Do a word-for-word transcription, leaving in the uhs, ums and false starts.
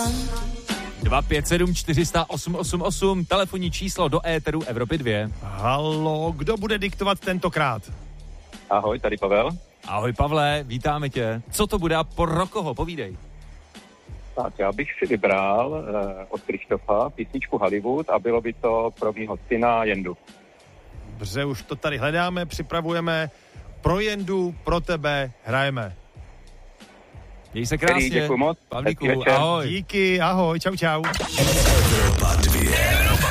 dva pět sedm čtyři sta osm osm osm, telefonní číslo do éteru Evropy dva. Halo, kdo bude diktovat tentokrát? Ahoj, tady Pavel. Ahoj Pavle, vítáme tě. Co to bude a pro koho? Povídej. Tak já bych si vybral uh, od Krištofa písničku Hollywood a bylo by to pro mýho syna Jendu. Dobře, už to tady hledáme, připravujeme. Pro Jendu, pro tebe hrajeme. Měj se krásně. Děkuji moc. Pavlíku, ahoj. Díky, ahoj, čau, čau. Evropa dva.